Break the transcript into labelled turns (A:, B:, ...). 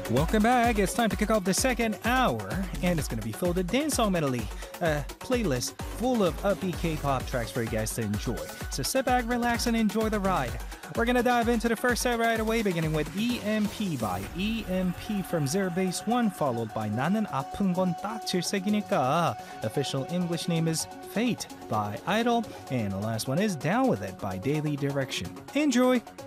A: Welcome back. It's time to kick off the second hour, and it's going to be filled with dance song medley, a playlist full of upbeat K-pop tracks for you guys to enjoy. So sit back, relax, and enjoy the ride. We're going to dive into the first set right away, beginning with EMP by EMP from Zero Base 1, followed by 나는 아픈 건 딱 질색이니까. Official English name is Fate by Idol, and the last one is Down With It by Daily Direction. Enjoy!